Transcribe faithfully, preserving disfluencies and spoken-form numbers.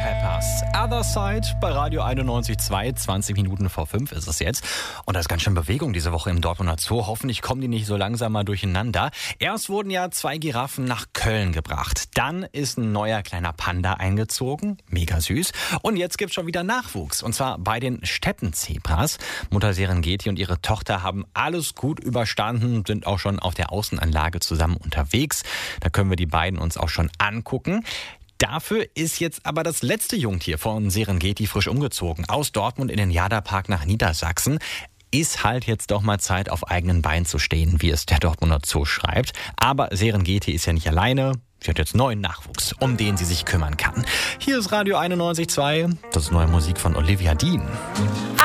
Peppers. Other Side bei Radio einundneunzig Komma zwei, zwanzig Minuten vor fünf ist es jetzt. Und da ist ganz schön Bewegung diese Woche im Dortmunder Zoo. Hoffentlich kommen die nicht so langsam mal durcheinander. Erst wurden ja zwei Giraffen nach Köln gebracht. Dann ist ein neuer kleiner Panda eingezogen. Mega süß. Und jetzt gibt's schon wieder Nachwuchs. Und zwar bei den Steppenzebras. Mutter Serengeti und ihre Tochter haben alles gut überstanden, sind auch schon auf der Außenanlage zusammen unterwegs. Da können wir die beiden uns auch schon angucken. Dafür ist jetzt aber das letzte Jungtier von Serengeti frisch umgezogen. Aus Dortmund in den Jada-Park nach Niedersachsen. Ist halt jetzt doch mal Zeit, auf eigenen Beinen zu stehen, wie es der Dortmunder Zoo schreibt. Aber Serengeti ist ja nicht alleine. Sie hat jetzt neuen Nachwuchs, um den sie sich kümmern kann. Hier ist Radio einundneunzig Komma zwei. Das ist neue Musik von Olivia Dean.